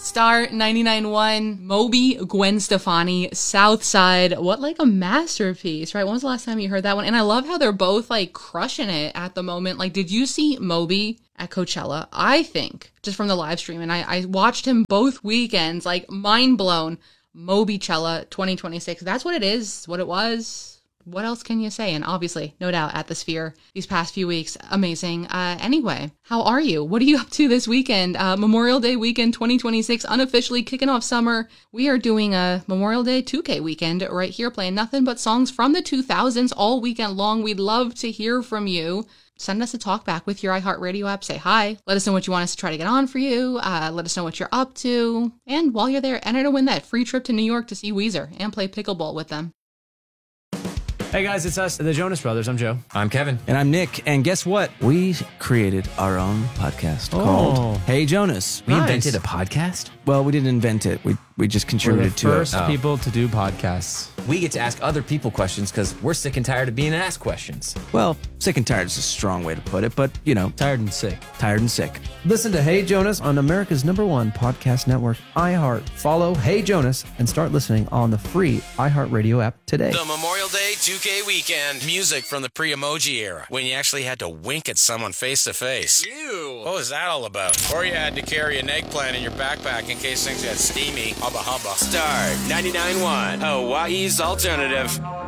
Star 99.1, Moby, Gwen Stefani, Southside. What like a masterpiece, right? When was the last time you heard that one? And I love how they're both like crushing it at the moment. Like, did you see Moby at Coachella? I think, just from the live stream, and I watched him both weekends, like mind blown. Mobychella 2026. That's what it is, what it was. What else can you say? And obviously, no doubt, at the Sphere these past few weeks, amazing. Anyway, how are you? What are you up to this weekend? Memorial Day weekend 2026, unofficially kicking off summer. We are doing a Memorial Day 2K weekend right here, playing nothing but songs from the 2000s all weekend long. We'd love to hear from you. Send us a talk back with your iHeartRadio app. Say hi. Let us know what you want us to try to get on for you. Let us know what you're up to. And while you're there, enter to win that free trip to New York to see Weezer and play pickleball with them. Hey guys, it's us, the Jonas Brothers. I'm Joe. I'm Kevin. And I'm Nick. And guess what? We created our own podcast called Hey Jonas. We invented a podcast? Well, we didn't invent it. We just contributed to it. We're the first people to do podcasts. We get to ask other people questions because we're sick and tired of being asked questions. Well, sick and tired is a strong way to put it, but, you know. Tired and sick. Tired and sick. Listen to Hey Jonas on America's #1 podcast network, iHeart. Follow Hey Jonas and start listening on the free iHeartRadio app today. The Memorial Day 2K weekend. Music from the pre-emoji era, when you actually had to wink at someone face to face. Ew. What was that all about? Or you had to carry an eggplant in your backpack in case things got steamy. Hubba hubba. Star 99.1, Hawaii's alternative.